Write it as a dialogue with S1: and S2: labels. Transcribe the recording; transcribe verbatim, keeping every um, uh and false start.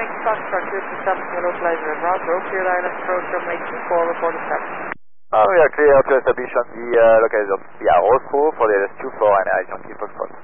S1: Foxtrot two two seven, your localizer at Route, clear island approach runway two four, reporting seven.
S2: Uh, we are clear to establish on the uh, localizer via Roscoe for the L S two four and Air Yankee Foxtrot.